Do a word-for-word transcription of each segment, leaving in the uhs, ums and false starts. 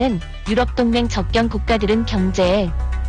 유럽 동맹 접경 국가들은 경제,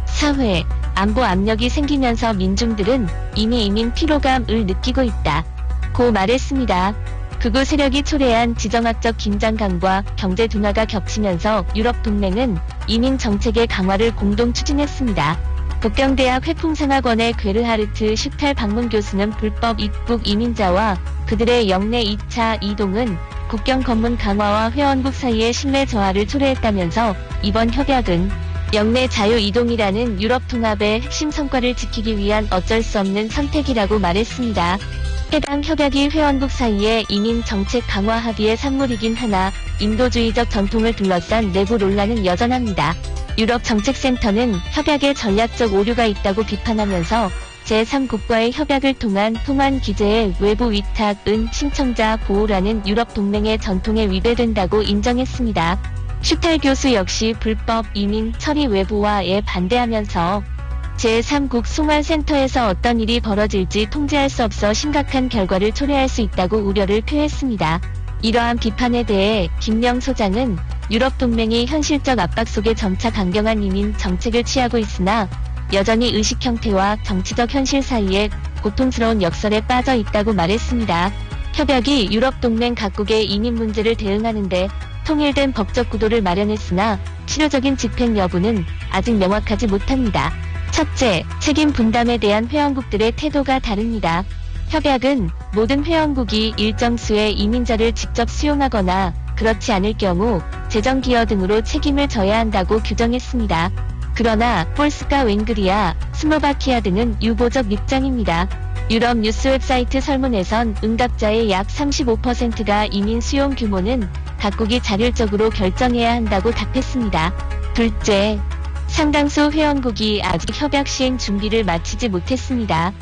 사회, 안보 압력이 생기면서 민중들은 이미 이민 피로감을 느끼고 있다. 고 말했습니다. 극우 세력이 초래한 지정학적 긴장감과 경제 둔화가 겹치면서 유럽 동맹은 이민 정책의 강화를 공동 추진했습니다. 북경대학 회풍상학원의 괴르하르트 슈탈 방문 교수는 불법 입국 이민자와 그들의 영내 이 차 이동은 국경 검문 강화와 회원국 사이의 신뢰 저하를 초래했다면서 이번 협약은 영내 자유이동이라는 유럽 통합의 핵심 성과를 지키기 위한 어쩔 수 없는 선택이라고 말했습니다. 해당 협약이 회원국 사이의 이민 정책 강화 합의의 산물이긴 하나 인도주의적 전통을 둘러싼 내부 논란은 여전합니다. 유럽 정책센터는 협약에 전략적 오류가 있다고 비판하면서 제삼 국과의 협약을 통한 통환 기제의 외부 위탁은 신청자 보호라는 유럽 동맹의 전통에 위배된다고 인정했습니다. 슈탈 교수 역시 불법 이민 처리 외부화에 반대하면서 제삼 국 송환센터에서 어떤 일이 벌어질지 통제할 수 없어 심각한 결과를 초래할 수 있다고 우려를 표했습니다. 이러한 비판에 대해 김명 소장은 유럽 동맹이 현실적 압박 속에 점차 강경한 이민 정책을 취하고 있으나 여전히 의식 형태와 정치적 현실 사이에 고통스러운 역설에 빠져 있다고 말했습니다. 협약이 유럽 동맹 각국의 이민 문제를 대응하는데 통일된 법적 구도를 마련했으나 실효적인 집행 여부는 아직 명확하지 못합니다. 첫째, 책임 분담에 대한 회원국들의 태도가 다릅니다. 협약은 모든 회원국이 일정 수의 이민자를 직접 수용하거나 그렇지 않을 경우 재정 기여 등으로 책임을 져야 한다고 규정했습니다. 그러나 폴스카 웬그리아, 슬로바키아 등은 유보적 입장입니다. 유럽 뉴스 웹사이트 설문에선 응답자의 약 삼십오 퍼센트가 이민 수용 규모는 각국이 자율적으로 결정해야 한다고 답했습니다. 둘째, 상당수 회원국이 아직 협약 시행 준비를 마치지 못했습니다.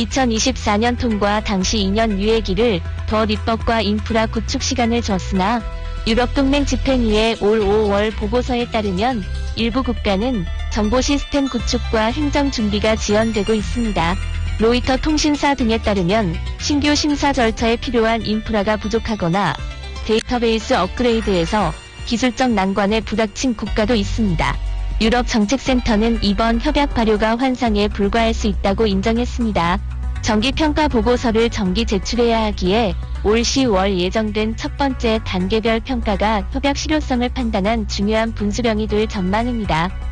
이천이십사 년 통과 당시 이 년 유예기를 더 입법과 인프라 구축 시간을 줬으나 유럽 동맹 집행위의 올 오월 보고서에 따르면 일부 국가는 정보 시스템 구축과 행정 준비가 지연되고 있습니다. 로이터 통신사 등에 따르면 신규 심사 절차에 필요한 인프라가 부족하거나 데이터베이스 업그레이드에서 기술적 난관에 부닥친 국가도 있습니다. 유럽 정책센터는 이번 협약 발효가 환상에 불과할 수 있다고 인정했습니다. 정기평가 보고서를 정기 제출해야 하기에 올 시월 예정된 첫 번째 단계별 평가가 협약 실효성을 판단한 중요한 분수령이 될 전망입니다.